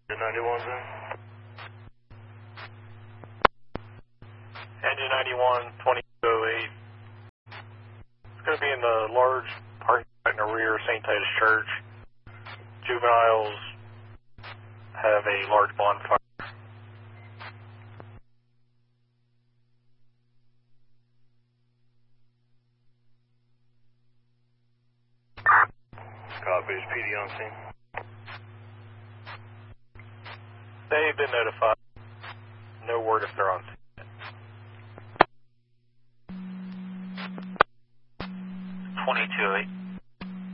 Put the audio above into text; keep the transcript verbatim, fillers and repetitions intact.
ninety-one, sir. Engine ninety-one, twenty-two oh eight. It's going to be in the large parking lot in the rear of Saint Titus Church. Juveniles have a large bonfire. Copy, is P D on scene? They've been notified. No word if they're on scene.